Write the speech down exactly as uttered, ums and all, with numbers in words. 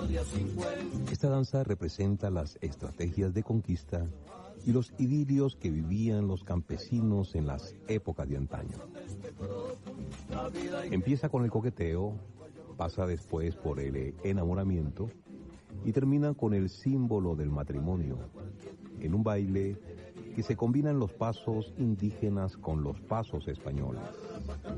Esta danza representa las estrategias de conquista y los idilios que vivían los campesinos en las épocas de antaño. Empieza con el coqueteo, pasa después por el enamoramiento y termina con el símbolo del matrimonio, en un baile que se combinan los pasos indígenas con los pasos españoles.